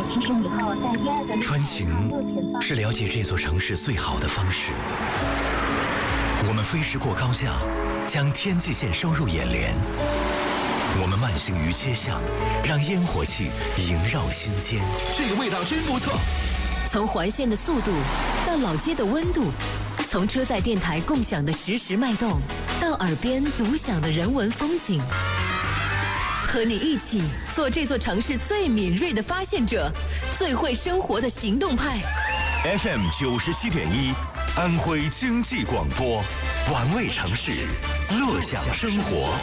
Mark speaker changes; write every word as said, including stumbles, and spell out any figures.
Speaker 1: 骑乘以后在第二个
Speaker 2: 穿行是了解这座城市最好的方式。我们飞驰过高架，将天际线收入眼帘。我们慢行于街巷，让烟火气萦绕心间。
Speaker 3: 这个味道真不错。
Speaker 4: 从环线的速度到老街的温度，从车载电台共享的实时脉动，到耳边独享的人文风景。和你一起做这座城市最敏锐的发现者，最会生活的行动派。
Speaker 5: F M 九十七点一，安徽经济广播，玩味城市，乐享生活。